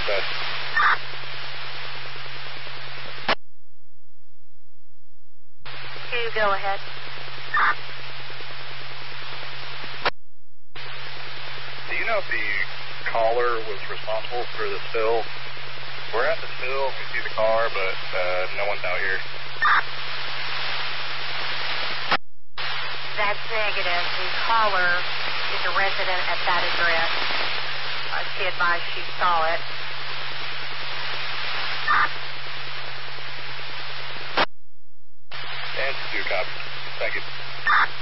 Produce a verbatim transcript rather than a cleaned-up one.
that. Two, go ahead. Do you know if the caller was responsible for the spill? We're at the spill, we see the car, but uh, no one's out here. That's negative. The caller is a resident at that address. Uh, she advised she saw it. And two copies. Thank you.